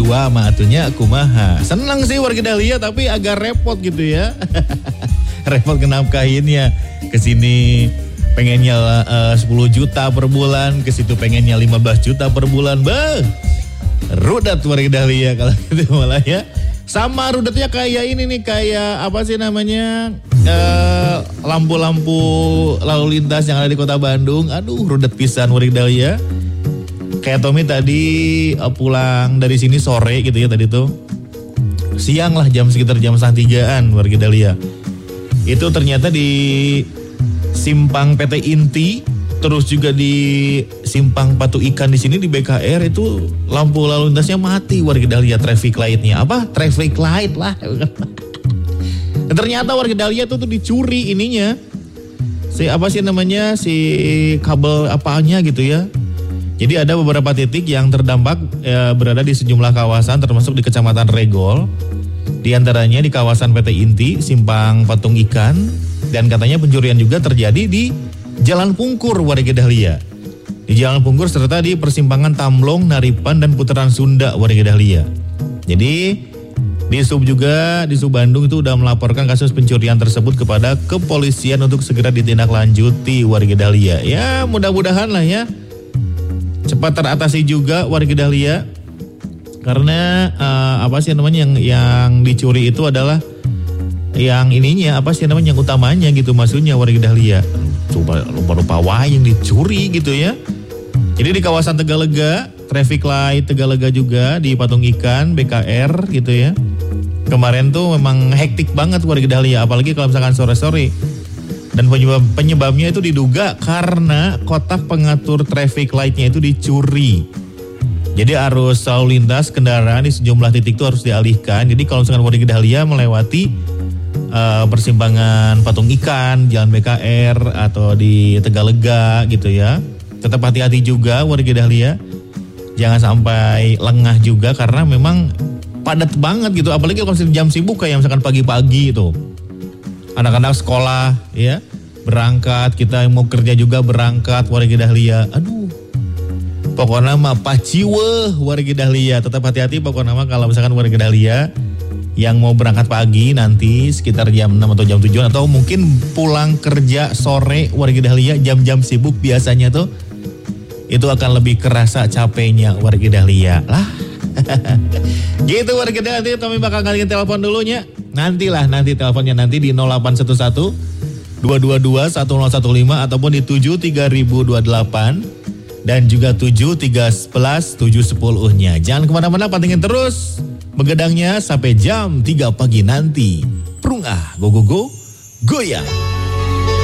dua matunya kumaha. Senang sih warga Dahlia tapi agak repot gitu ya. Repot ngenapkahinnya. Kesini pengennya 10 juta per bulan, ke situ pengennya 15 juta per bulan. Bah, rudat warga Dahlia kalau gitu malah ya. Sama rudatnya kayak ini nih, kayak apa sih namanya, lampu-lampu lalu lintas yang ada di kota Bandung. Aduh, rudat pisan warga Dahlia. Kayak Tommy tadi pulang dari sini sore gitu ya tadi tuh. Siang lah, sekitar jam 3:30 warga Dahlia. Itu ternyata di Simpang PT Inti, terus juga di Simpang Patu Ikan di sini di BKR itu lampu lalu lintasnya mati warga Dahlia, traffic light-nya. Apa? Traffic light lah. Dan ternyata warga Dahlia tuh dicuri ininya. Si kabel apanya gitu ya. Jadi ada beberapa titik yang terdampak berada di sejumlah kawasan termasuk di Kecamatan Regol. Di antaranya di kawasan PT Inti, Simpang Patung Ikan, dan katanya pencurian juga terjadi di Jalan Pungkur warga Dahlia. Di Jalan Pungkur serta di persimpangan Tamblong, Naripan, dan Putaran Sunda warga Dahlia. Jadi di Sub Bandung itu udah melaporkan kasus pencurian tersebut kepada kepolisian untuk segera ditindaklanjuti warga Dahlia. Ya mudah-mudahan lah ya cepat teratasi juga warga Dahlia. Karena yang dicuri itu adalah yang ininya yang utamanya gitu, maksudnya warga Dahlia. Coba lupa-lupa yang dicuri gitu ya. Jadi di kawasan Tegalega, traffic light Tegalega juga di Patung Ikan, BKR gitu ya. Kemarin tuh memang hektik banget warga Dahlia, apalagi kalau misalkan sore-sore. Dan penyebabnya itu diduga karena kotak pengatur traffic light-nya itu dicuri. Jadi arus lalu lintas kendaraan di sejumlah titik itu harus dialihkan. Jadi kalau misalkan warga Dahlia melewati persimpangan Patung Ikan, Jalan BKR atau di Tegalega gitu ya, tetap hati-hati juga warga Dahlia. Jangan sampai lengah juga karena memang padat banget gitu. Apalagi kalau jam sibuk kayak misalkan pagi-pagi itu. Anak-anak sekolah ya berangkat, kita yang mau kerja juga berangkat warga Dahlia. Aduh, pokoknya mah paciweh warga Dahlia. Tetap hati-hati pokoknya mah kalau misalkan warga Dahlia yang mau berangkat pagi nanti sekitar jam 6 atau jam 7 atau mungkin pulang kerja sore warga Dahlia, jam-jam sibuk biasanya tuh itu akan lebih kerasa capeknya warga Dahlia lah. Gitu warga Dahlia. Kami bakal ngalihin telepon dulunya. Nanti teleponnya nanti di 0811 222 1015 ataupun di 73028 dan juga 7311 710-nya. Jangan kemana-mana, pantengin terus begadangnya sampai jam 3 pagi nanti. Prung go goyang.